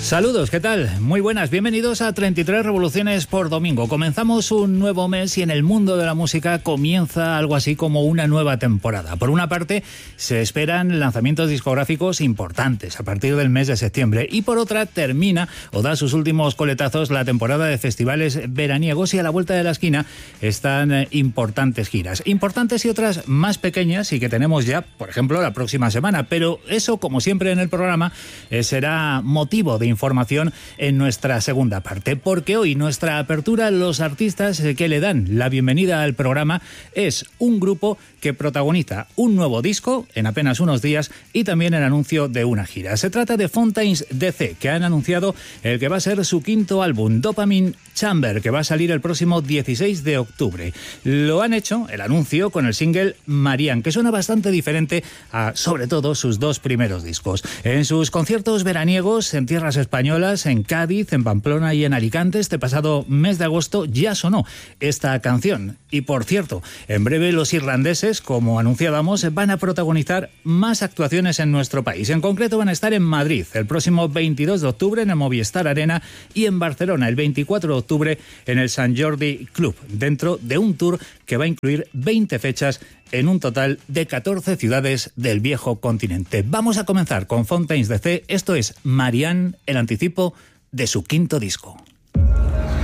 Saludos, ¿qué tal? Muy buenas, bienvenidos a 33 Revoluciones por Domingo. Comenzamos un nuevo mes y en el mundo de la música comienza algo así como una nueva temporada. Por una parte, se esperan lanzamientos discográficos importantes a partir del mes de septiembre y por otra termina o da sus últimos coletazos la temporada de festivales veraniegos y a la vuelta de la esquina están importantes giras. Importantes y otras más pequeñas y que tenemos ya, por ejemplo, la próxima semana. Pero eso, como siempre en el programa, será motivo de información en nuestra segunda parte, porque hoy nuestra apertura, los artistas que le dan la bienvenida al programa, es un grupo que protagoniza un nuevo disco en apenas unos días y también el anuncio de una gira. Se trata de Fontaines DC, que han anunciado el que va a ser su quinto álbum, Dopamine Chamber, que va a salir el próximo 16 de octubre. Lo han hecho, el anuncio, con el single Marianne, que suena bastante diferente a, sobre todo, sus dos primeros discos. En sus conciertos veraniegos en tierras españolas, en Cádiz, en Pamplona y en Alicante, este pasado mes de agosto ya sonó esta canción. Y por cierto, en breve los irlandeses, como anunciábamos, van a protagonizar más actuaciones en nuestro país. En concreto van a estar en Madrid el próximo 22 de octubre en el Movistar Arena y en Barcelona el 24 de octubre en el Sant Jordi Club, dentro de un tour que va a incluir 20 fechas en un total de 14 ciudades del viejo continente. Vamos a comenzar con Fontaines DC. Esto es Marianne, el anticipo de su quinto disco.